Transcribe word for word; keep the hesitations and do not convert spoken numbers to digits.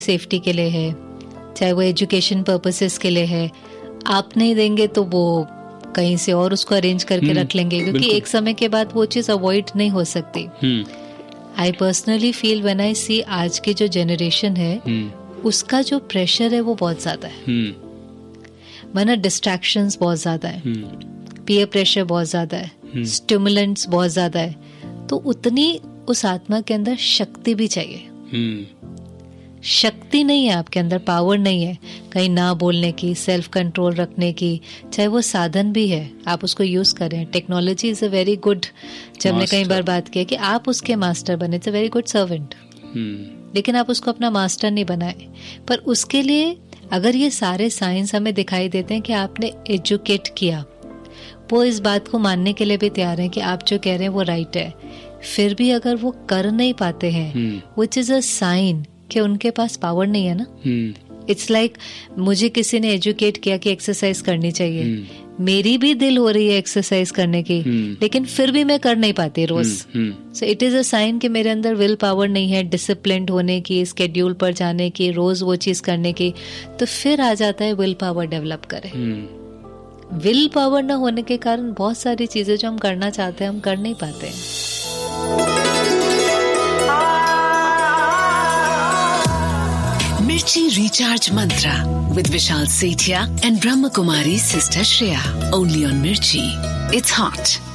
Safety के लिए है, चाहे वो एजुकेशन पर्पसेस के लिए है, आप नहीं देंगे तो वो कहीं से और उसको अरेंज करके रख लेंगे, क्योंकि एक समय के बाद वो चीज़ अवॉइड नहीं हो सकती. I personally feel when I सी आज की जो जनरेशन है उसका जो प्रेशर है वो बहुत ज़्यादा है. माना डिस्ट्रैक्शंस बहुत ज़्यादा है, पीयर प्रेशर बहुत ज़्यादा है, स्टिमुलेंट्स बहुत ज़्यादा है, तो उतनी उस आत्मा के अंदर शक्ति भी चाहिए. शक्ति नहीं है आपके अंदर, पावर नहीं है कहीं ना बोलने की, सेल्फ कंट्रोल रखने की. चाहे वो साधन भी है, आप उसको यूज करें. Technology is a very good, जब हमने कई बार बात की कि आप उसके मास्टर बने, it's a very good servant, लेकिन आप उसको अपना मास्टर नहीं बनाए. पर उसके लिए अगर ये सारे साइंस हमें दिखाई देते हैं कि आपने एजुकेट किया, वो इस बात को मानने के लिए भी तैयार हैं कि आप जो कह रहे हैं वो राइट है, फिर भी अगर वो कर नहीं पाते हैं, विच इज अ साइन कि उनके पास पावर नहीं है ना. इट्स लाइक like, मुझे किसी ने एजुकेट किया कि एक्सरसाइज करनी चाहिए, hmm. मेरी भी दिल हो रही है एक्सरसाइज करने की, hmm. लेकिन फिर भी मैं कर नहीं पाती रोज. So it is a sign कि मेरे अंदर विल पावर नहीं है डिसिप्लिन्ड होने की, स्केड्यूल पर जाने की, रोज वो चीज करने की. तो फिर आ जाता है विल पावर डेवलप करें. विल पावर ना होने के कारण बहुत सारी चीजें जो हम करना चाहते हैं हम कर नहीं पाते हैं. Mirchi Recharge Mantra with Vishal Sethia and Brahma Kumari Sister Shreya. Only on Mirchi. It's hot.